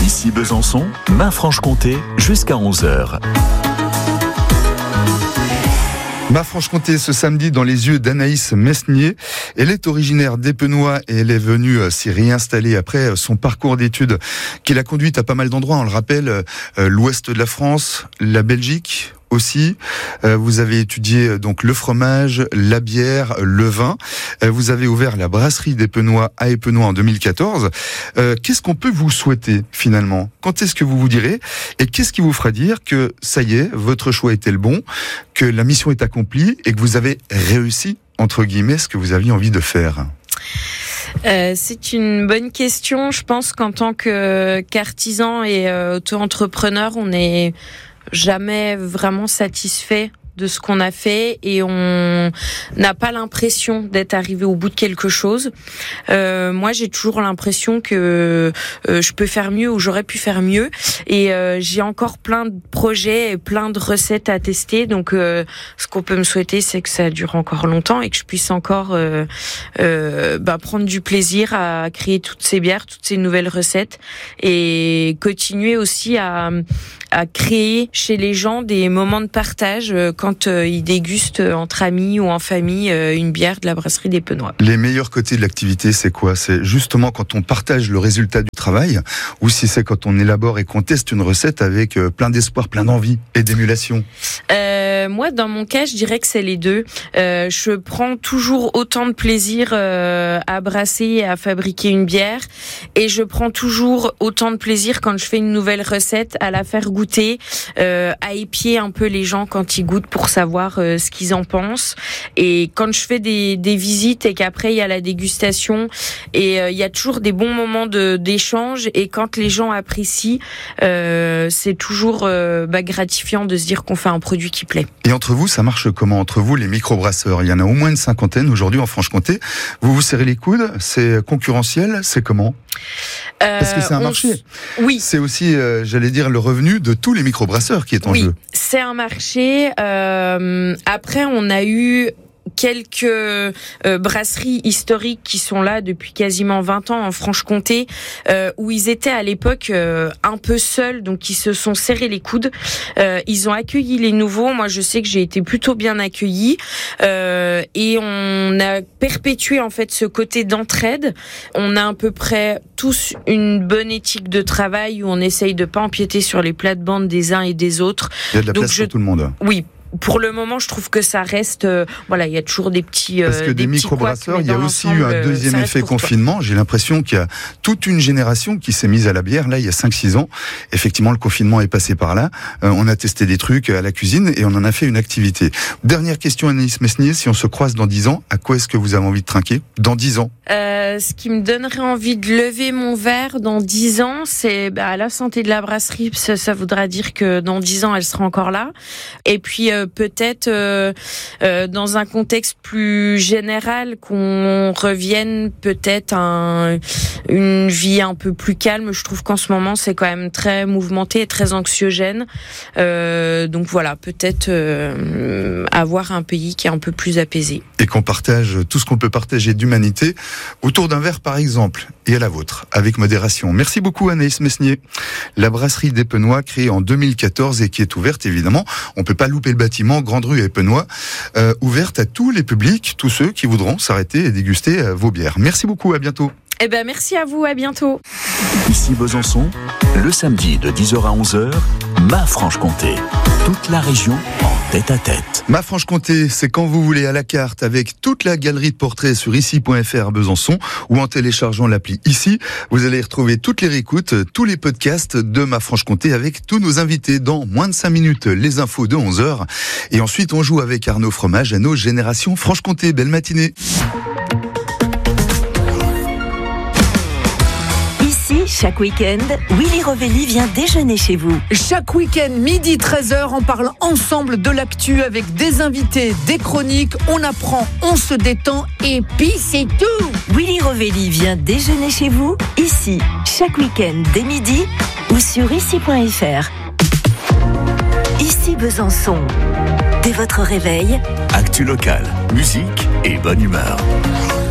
Ici Besançon, Main-Franche-Comté, jusqu'à 11h. Main-Franche-Comté ce samedi dans les yeux d'Anaïs Mesnier. Elle est originaire d'Épenois et elle est venue s'y réinstaller après son parcours d'études qui l'a conduite à pas mal d'endroits. On le rappelle, l'ouest de la France, la Belgique aussi. Vous avez étudié donc le fromage, la bière, le vin. Vous avez ouvert la brasserie d'Épenois à Épenois en 2014. Qu'est-ce qu'on peut vous souhaiter finalement ? Quand est-ce que vous vous direz ? Et qu'est-ce qui vous fera dire que ça y est, votre choix était le bon, que la mission est accomplie et que vous avez réussi, entre guillemets, ce que vous aviez envie de faire ? C'est une bonne question. Je pense qu'en tant qu'artisan et auto-entrepreneur, on n'est jamais vraiment satisfait de ce qu'on a fait et on n'a pas l'impression d'être arrivé au bout de quelque chose. Moi, j'ai toujours l'impression que je peux faire mieux ou j'aurais pu faire mieux et j'ai encore plein de projets et plein de recettes à tester. Donc, ce qu'on peut me souhaiter, c'est que ça dure encore longtemps et que je puisse encore prendre du plaisir à créer toutes ces bières, toutes ces nouvelles recettes et continuer aussi à créer chez les gens des moments de partage quand ils dégustent entre amis ou en famille une bière de la brasserie d'Épenois. Les meilleurs côtés de l'activité, c'est quoi ? C'est justement quand on partage le résultat du travail ou si c'est quand on élabore et qu'on teste une recette avec plein d'espoir, plein d'envie et d'émulation ? Moi, dans mon cas, je dirais que c'est les deux. Je prends toujours autant de plaisir à brasser et à fabriquer une bière et je prends toujours autant de plaisir quand je fais une nouvelle recette à la faire goûter, à épier un peu les gens quand ils goûtent pour savoir ce qu'ils en pensent. Et quand je fais des visites et qu'après il y a la dégustation et il y a toujours des bons moments d'échange et quand les gens apprécient, c'est toujours gratifiant de se dire qu'on fait un produit qui plaît. Et entre vous, ça marche comment ? Entre vous, les microbrasseurs, il y en a au moins une cinquantaine aujourd'hui en Franche-Comté. Vous vous serrez les coudes ? C'est concurrentiel ? C'est comment ? Parce que c'est un marché. Oui. C'est aussi, j'allais dire, le revenu de tous les microbrasseurs qui est en jeu. C'est un marché. Après, on a eu quelques brasseries historiques qui sont là depuis quasiment 20 ans en Franche-Comté, où ils étaient à l'époque un peu seuls, donc ils se sont serrés les coudes. Ils ont accueilli les nouveaux. Moi, je sais que j'ai été plutôt bien accueillie. Et on a perpétué en fait ce côté d'entraide. On a à peu près tous une bonne éthique de travail où on essaye de pas empiéter sur les plates-bandes des uns et des autres. Il y a de la place pour tout le monde. Oui. Pour le moment, je trouve que ça reste... il y a toujours des petits... Parce que des microbrasseurs, il y a aussi eu un deuxième effet confinement. J'ai l'impression qu'il y a toute une génération qui s'est mise à la bière. Là, il y a 5-6 ans. Effectivement, le confinement est passé par là. On a testé des trucs à la cuisine et on en a fait une activité. Dernière question, Anaïs Mesnier. Si on se croise dans 10 ans, à quoi est-ce que vous avez envie de trinquer dans 10 ans ? Ce qui me donnerait envie de lever mon verre dans 10 ans, c'est à la santé de la brasserie. Ça voudra dire que dans 10 ans, elle sera encore là. Et puis... peut-être dans un contexte plus général qu'on revienne peut-être à une vie un peu plus calme. Je trouve qu'en ce moment c'est quand même très mouvementé et très anxiogène. Donc voilà, peut-être avoir un pays qui est un peu plus apaisé. Et qu'on partage tout ce qu'on peut partager d'humanité autour d'un verre par exemple, et à la vôtre, avec modération. Merci beaucoup Anaïs Mesnier. La brasserie d'Épenois créée en 2014 et qui est ouverte évidemment, on peut pas louper le bâtiment, Grande Rue à Épenois, ouverte à tous les publics, tous ceux qui voudront s'arrêter et déguster vos bières. Merci beaucoup, à bientôt. Merci à vous, à bientôt. Ici Besançon, le samedi de 10h à 11h, Main-Franche-Comté. Toute la région en tête-à-tête. Main-Franche-Comté, c'est quand vous voulez à la carte avec toute la galerie de portraits sur ici.fr Besançon ou en téléchargeant l'appli Ici. Vous allez retrouver toutes les réécoutes, tous les podcasts de Main-Franche-Comté avec tous nos invités dans moins de 5 minutes, les infos de 11h. Et ensuite, on joue avec Arnaud Fromage à nos Générations Franche-Comté. Belle matinée. Chaque week-end, Willy Rovelli vient déjeuner chez vous. Chaque week-end, midi 13h, on parle ensemble de l'actu avec des invités, des chroniques, on apprend, on se détend et puis c'est tout. Willy Rovelli vient déjeuner chez vous, ici, chaque week-end dès midi ou sur ici.fr. Ici Besançon. Dès votre réveil, actu locale, musique et bonne humeur.